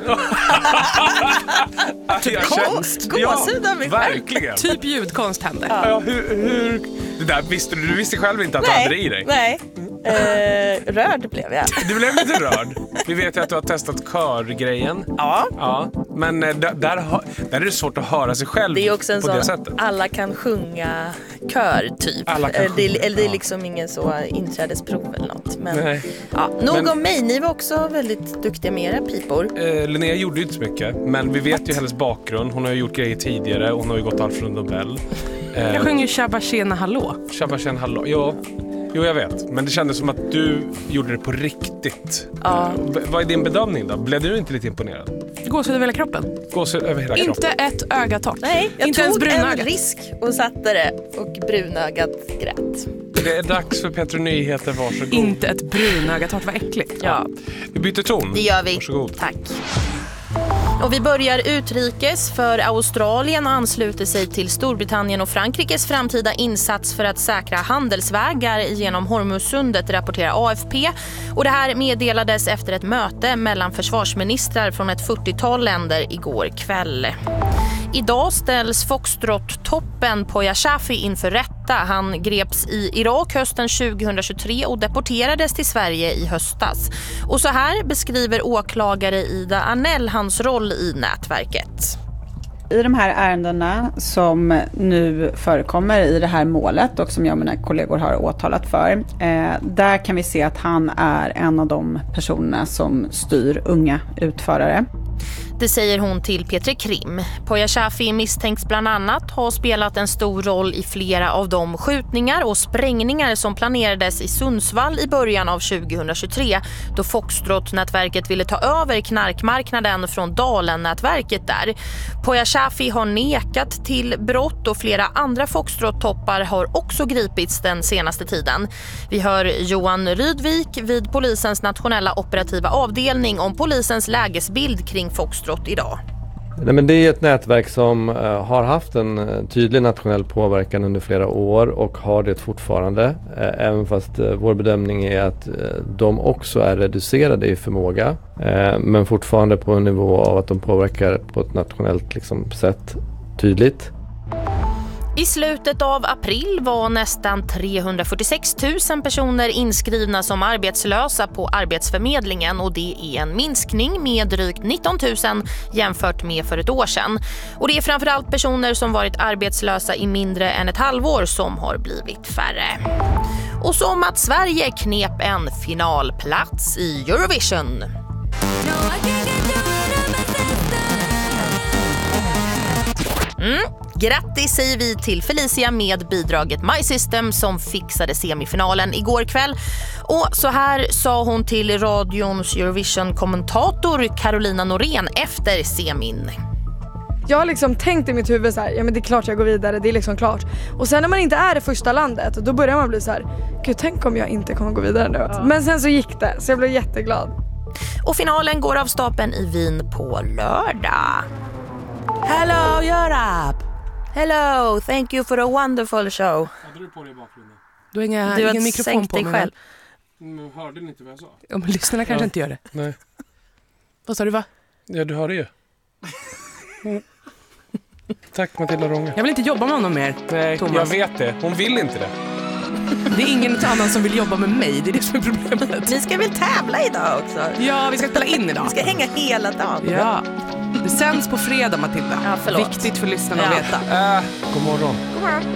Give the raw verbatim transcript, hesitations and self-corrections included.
Typ konst. Gåshud av mig själv. Verkligen. Typ ljudkonst hände. Ja. Ja, hur, hur... Det där visste du. Du visste själv inte att nej, du hade det i dig. Nej, eh, rörd blev jag. Du blev lite rörd. Vi vet ju att du har testat körgrejen. Ja. Ja. Men eh, där, där, har, där är det svårt att höra sig själv. Det är också en på sån det sättet. alla kan sjunga kör typ. Alla kan eller, det, sjunga, eller det är ja. liksom ingen så inträdesprov eller något. Men, Nej. ja, nog Men- om mig. Ni var också väldigt duktiga med era pipor. Eh, Linnea gjorde ju inte så mycket. Men vi vet ju hennes bakgrund. Hon har ju gjort grejer tidigare. Hon har ju gått allt från Nobel. Eh, Jag sjunger Shabba Tjena Hallå. Shabba Tjena Hallå. Ja. Jo, jag vet. Men det kändes som att du gjorde det på riktigt. Ja. Eh, b- vad är din bedömning då? Blev du inte lite imponerad? Gåshud över hela kroppen. Gåshud över hela Inte kroppen. ett öga torrt. Nej, jag Inte ens tog en brunögat. risk och satte det och brunögat grät. Det är dags för Petro Nyheter. Varsågod. Inte ett brunöga torrt, vad äckligt. Ja, Vi byter ton. det gör vi. Varsågod. Tack. Och vi börjar utrikes, för Australien ansluter sig till Storbritannien och Frankrikes framtida insats för att säkra handelsvägar genom Hormuzsundet, rapporterar A F P. Och det här meddelades efter ett möte mellan försvarsministrar från ett fyrtiotal länder igår kväll. Idag ställs Foxtrot-toppen Poya Shafi inför rätta. Han greps i Irak hösten tjugohundratjugotre och deporterades till Sverige i höstas. Och så här beskriver åklagare Ida Arnell hans roll i nätverket. I de här ärendena som nu förekommer i det här målet och som jag och mina kollegor har åtalat för, eh, där kan vi se att han är en av de personerna som styr unga utförare. Det säger hon till P tre Krim. Poya Shafi misstänks bland annat ha spelat en stor roll i flera av de skjutningar och sprängningar som planerades i Sundsvall i början av tjugohundratjugotre, då Foxtrot-nätverket ville ta över knarkmarknaden från Dalen-nätverket där. Poya Shafi har nekat till brott och flera andra Foxtrot-toppar har också gripits den senaste tiden. Vi hör Johan Rydvik vid polisens nationella operativa avdelning om polisens lägesbild kring Foxtrot idag. Nej, men det är ett nätverk som uh, har haft en uh, tydlig nationell påverkan under flera år och har det fortfarande. Uh, även fast uh, vår bedömning är att uh, de också är reducerade i förmåga. Uh, men fortfarande på en nivå av att de påverkar på ett nationellt liksom, sätt tydligt. I slutet av april var nästan trehundrafyrtiosex tusen personer inskrivna som arbetslösa på Arbetsförmedlingen, och det är en minskning med drygt nitton tusen jämfört med för ett år sedan. Och det är framförallt personer som varit arbetslösa i mindre än ett halvår som har blivit färre. Och som att Sverige knep en finalplats i Eurovision. Mm. Grattis säger vi till Felicia med bidraget My System som fixade semifinalen igår kväll. Och så här sa hon till radions Eurovision-kommentator Carolina Norén efter semin. Jag har liksom tänkt i mitt huvud så här, ja men det är klart jag går vidare, det är liksom klart. Och sen när man inte är det första landet, då börjar man bli så här, gud tänk om jag inte kommer gå vidare nu. Ja. Men sen så gick det, så jag blev jätteglad. Och finalen går av stapeln i Wien på lördag. Hello Europe! Hello, thank you for a wonderful show. Hade du på dig i bakgrunden? Du har inga, Du har ingen mikrofon sänkt på dig mig. själv. Men hörde ni inte vad jag sa? Ja, men lyssnarna kanske Ja. inte gör det. Nej. Vad sa du, va? Ja, du hörde ju. Mm. Tack Matilda Ronge. Jag vill inte jobba med honom mer, Nej, Thomas. jag vet det. Hon vill inte det. Det är ingen annan som vill jobba med mig, det är det som är problemet. Ni ska väl tävla idag också? Ja, vi ska spela in idag. Vi ska hänga hela dagen. Ja, det sänds på fredag, Matilda. Ja, förlåt. Viktigt för lyssnarna Ja. att veta. Äh, god morgon. God morgon.